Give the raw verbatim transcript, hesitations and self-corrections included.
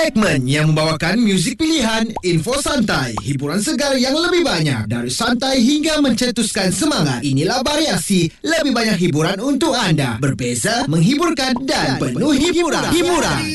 Segmen yang membawakan muzik pilihan, info santai, hiburan segar yang lebih banyak. Dari santai hingga mencetuskan semangat. Inilah Variasi, lebih banyak hiburan untuk anda. Berbeza, menghiburkan dan penuh hiburan. Hiburan.